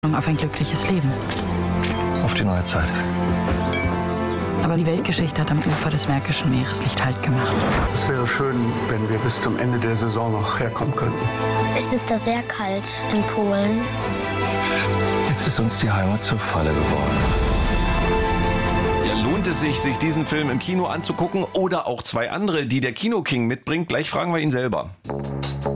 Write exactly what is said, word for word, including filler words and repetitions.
auf ein glückliches Leben. Auf die neue Zeit. Aber die Weltgeschichte hat am Ufer des Märkischen Meeres nicht Halt gemacht. Es wäre schön, wenn wir bis zum Ende der Saison noch herkommen könnten. Es ist da sehr kalt in Polen. Jetzt ist uns die Heimat zur Falle geworden. Ja, lohnt es sich, sich diesen Film im Kino anzugucken oder auch zwei andere, die der Kino King mitbringt? Gleich fragen wir ihn selber.